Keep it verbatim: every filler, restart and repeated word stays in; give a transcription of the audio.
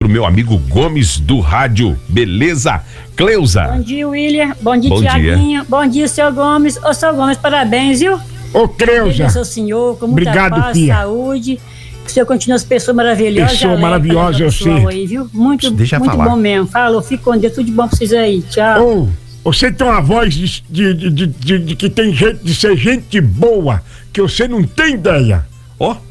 pro meu amigo Gomes do rádio. Beleza? Cleusa. Bom dia, William. Bom dia, Bom Tiaguinho. Bom dia, seu Gomes. Ô, seu Gomes, parabéns, viu? Ô, Cleusa. Seu senhor, com muita Obrigado, paz, tia. saúde. Que o senhor continue as pessoas maravilhosas. Pessoa alegre, maravilhosa, eu pessoal sei. aí, viu? Muito, Deixa muito falar. bom mesmo. Falou, fica com Deus, tudo de bom pra vocês aí. Tchau. Ô, você tem uma voz de, de, de, de, de- de que tem jeito de ser gente boa, que você não tem ideia. Ó.